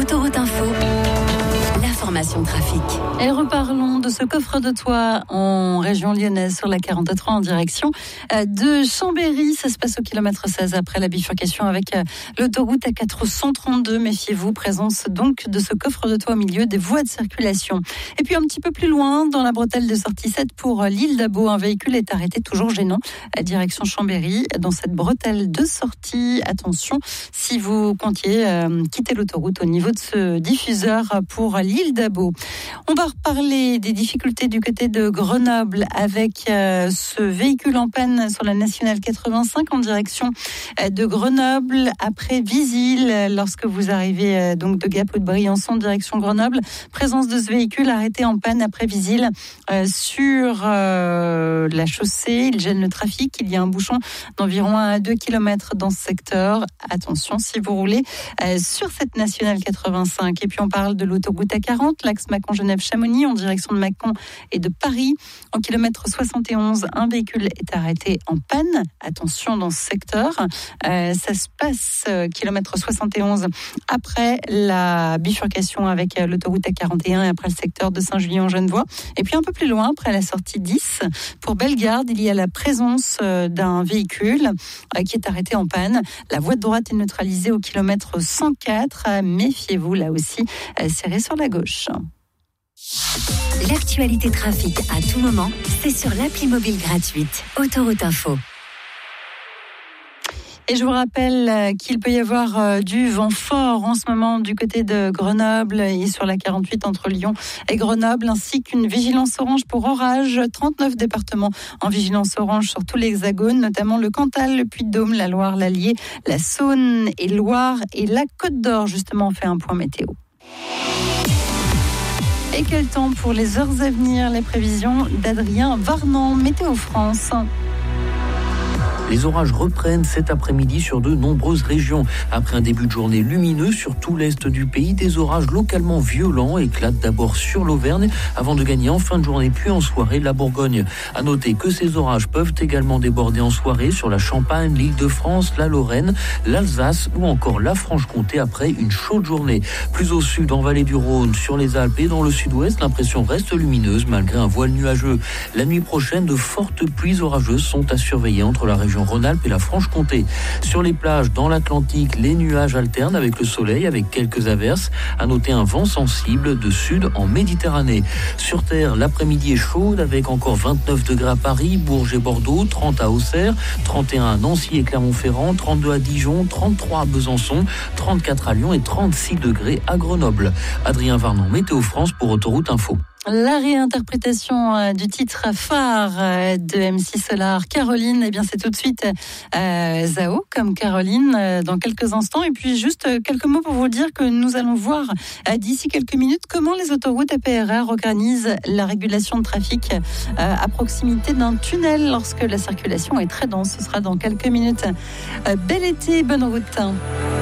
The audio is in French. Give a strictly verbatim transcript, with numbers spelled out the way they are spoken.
Autoroute Info, l'information trafic. Et reparlons de ce coffre de toit en région lyonnaise sur la quarante-trois en direction de Chambéry. Ça se passe au kilomètre seize après la bifurcation avec l'autoroute A quatre cent trente-deux. Méfiez-vous, présence donc de ce coffre de toit au milieu des voies de circulation. Et puis un petit peu plus loin, dans la bretelle de sortie sept pour l'île d'Abo, un véhicule est arrêté, toujours gênant, à direction Chambéry. Dans cette bretelle de sortie, attention, si vous comptiez euh, quitter l'autoroute au niveau de ce diffuseur pour l'île d'Abo. On va reparler des difficultés du côté de Grenoble avec euh, ce véhicule en panne sur la nationale quatre-vingt-cinq en direction euh, de Grenoble après Visil. Lorsque vous arrivez euh, donc de Gap ou de Briançon en direction Grenoble, présence de ce véhicule arrêté en panne après Visil euh, sur euh, la chaussée. Il gêne le trafic. Il y a un bouchon d'environ un à deux kilomètres dans ce secteur. Attention si vous roulez euh, sur cette nationale quatre-vingt-cinq. Et puis on parle de l'autoroute A quarante, l'axe Mâcon-Genève-Chamonix en direction de Mâcon et de Paris. En kilomètre soixante et onze, un véhicule est arrêté en panne. Attention dans ce secteur. Euh, ça se passe euh, kilomètre soixante et onze après la bifurcation avec euh, l'autoroute A quarante et un et après le secteur de Saint-Julien-en-Genevois. Et puis un peu plus loin, après la sortie dix, pour Bellegarde, il y a la présence euh, d'un véhicule euh, qui est arrêté en panne. La voie de droite est neutralisée au kilomètre cent quatre. Euh, méfiez-vous là aussi, euh, serré sur la gauche. L'actualité trafic à tout moment, c'est sur l'appli mobile gratuite Autoroute Info. Et je vous rappelle qu'il peut y avoir du vent fort en ce moment du côté de Grenoble et sur la quarante-huit entre Lyon et Grenoble, ainsi qu'une vigilance orange pour orage. trente-neuf départements en vigilance orange sur tout l'Hexagone, notamment le Cantal, le Puy-de-Dôme, la Loire, l'Allier, la Saône et Loire et la Côte d'Or. Justement, on fait un point météo. Et quel temps pour les heures à venir? Les prévisions d'Adrien Varnan, Météo France. Les orages reprennent cet après-midi sur de nombreuses régions. Après un début de journée lumineux sur tout l'est du pays, des orages localement violents éclatent d'abord sur l'Auvergne avant de gagner en fin de journée puis en soirée la Bourgogne. À noter que ces orages peuvent également déborder en soirée sur la Champagne, l'Île-de-France, la Lorraine, l'Alsace ou encore la Franche-Comté après une chaude journée. Plus au sud, en vallée du Rhône, sur les Alpes et dans le sud-ouest, l'impression reste lumineuse malgré un voile nuageux. La nuit prochaine, de fortes pluies orageuses sont à surveiller entre la région Rhône-Alpes et la Franche-Comté. Sur les plages, dans l'Atlantique, les nuages alternent avec le soleil, avec quelques averses. À noter un vent sensible de sud en Méditerranée. Sur Terre, l'après-midi est chaude avec encore vingt-neuf degrés à Paris, Bourges et Bordeaux, trente à Auxerre, trente et un à Nancy et Clermont-Ferrand, trente-deux à Dijon, trente-trois à Besançon, trente-quatre à Lyon et trente-six degrés à Grenoble. Adrien Varnan, Météo France pour Autoroute Info. La réinterprétation du titre phare de M six Solar, Caroline, eh bien c'est tout de suite euh, Zao comme Caroline euh, dans quelques instants. Et puis juste quelques mots pour vous dire que nous allons voir euh, d'ici quelques minutes comment les autoroutes A P R R organisent la régulation de trafic euh, à proximité d'un tunnel lorsque la circulation est très dense. Ce sera dans quelques minutes. Euh, bel été, bonne route.